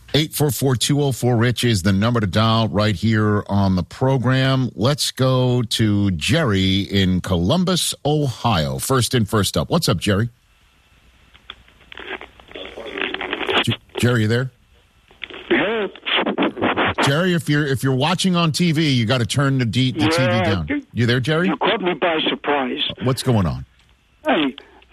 844-204-RICH is the number to dial right here on the program. Let's go to Jerry in Columbus, Ohio. First in, first up. What's up, Jerry? Jerry, you there? Yes. Jerry, if you're watching on TV, you got to turn the TV down. You there, Jerry? You caught me by surprise. What's going on? Hey,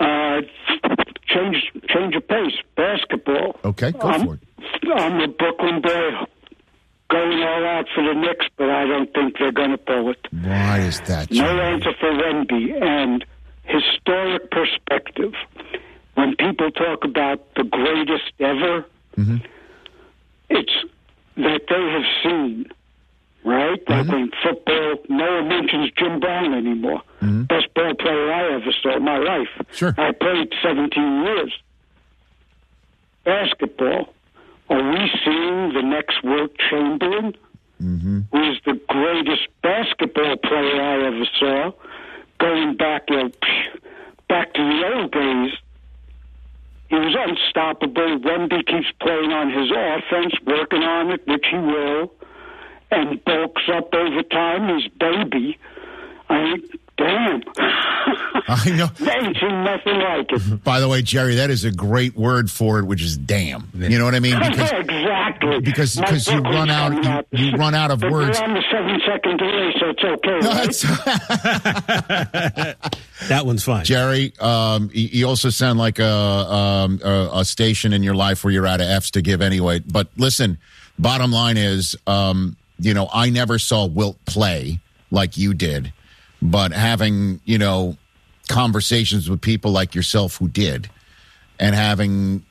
change of pace. Basketball. Okay, go for it. I'm a Brooklyn boy going all out for the Knicks, but I don't think they're going to pull it. Why is that, Jerry? No answer for Wemby. And historic perspective. When people talk about the greatest ever, it's that they have seen, right? Like in football, no one mentions Jim Brown anymore. Best ball player I ever saw in my life. Sure. I played 17 years. Basketball. Are we seeing the next Wilt Chamberlain, who is the greatest basketball player I ever saw, going back to the old days? He was unstoppable. Wemby keeps playing on his offense, working on it, which he will, and bulks up over time. He's baby. I mean, damn. I know. Ain't seen nothing like it. By the way, Jerry, that is a great word for it, which is damn. You know what I mean? Because, exactly. Because you run out of but words. We're on the 7-second delay, so it's okay. No, right? That one's fine. Jerry, you also sound like a station in your life where you're out of F's to give anyway. But listen, bottom line is, I never saw Wilt play like you did, but having, conversations with people like yourself who did, and having,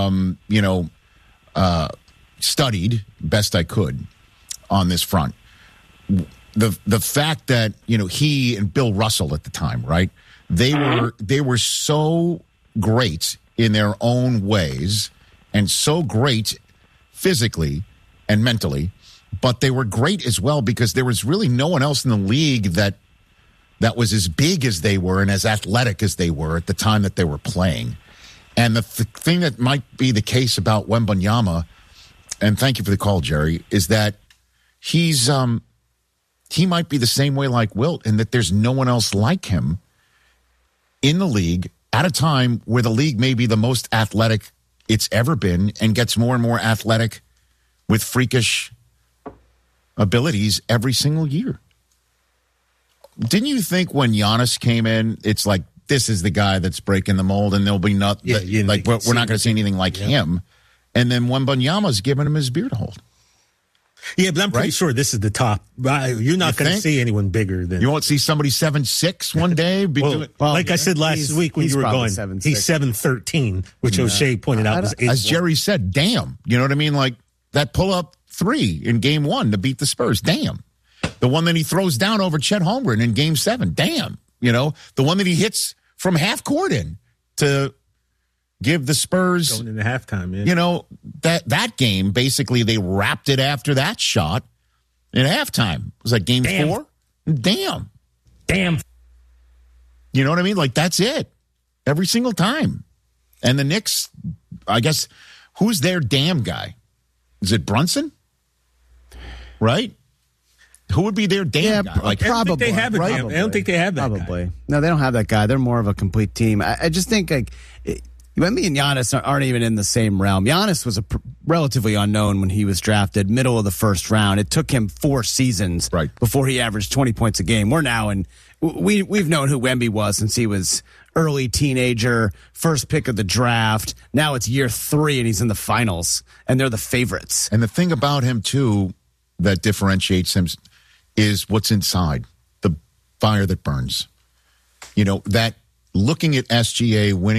studied best I could on this front. The fact that, he and Bill Russell at the time, right? They were so great in their own ways and so great physically and mentally, but they were great as well because there was really no one else in the league that was as big as they were and as athletic as they were at the time that they were playing. And the thing that might be the case about Wembanyama, and thank you for the call, Jerry, is that he might be the same way like Wilt in that there's no one else like him in the league at a time where the league may be the most athletic it's ever been and gets more and more athletic with freakish abilities every single year. Didn't you think when Giannis came in, it's like, this is the guy that's breaking the mold and there'll be we're not going to see anything like him. And then Wembanyama's giving him his beer to hold. Yeah, but I'm pretty sure this is the top. You're not going to see anyone bigger than. You won't see somebody 7'6" one day. I said last week when you were going, 7'6". he's 7'13", which O'Shea pointed out was 8'1". As Jerry said, damn. You know what I mean? Like that pull-up 3 in Game 1 to beat the Spurs. Damn. The one that he throws down over Chet Holmgren in Game 7. Damn. The one that he hits from half court in to give the Spurs going into halftime. Yeah. That game, basically they wrapped it after that shot in halftime. Was that Game 4? Damn. You know what I mean? Like that's it. Every single time. And the Knicks, I guess, who's their damn guy? Is it Brunson? Right? Who would be their damn guy? Like, probably. I don't think they have that Probably. guy. No, they don't have that guy. They're more of a complete team. I just think Wemby and Giannis aren't even in the same realm. Giannis was relatively unknown when he was drafted, middle of the first round. It took him 4 seasons before he averaged 20 points a game. We're now we've known who Wemby was since he was early teenager, first pick of the draft. Now it's year 3 and he's in the finals, and they're the favorites. And the thing about him, too, that differentiates him is what's inside, the fire that burns. That looking at SGA winning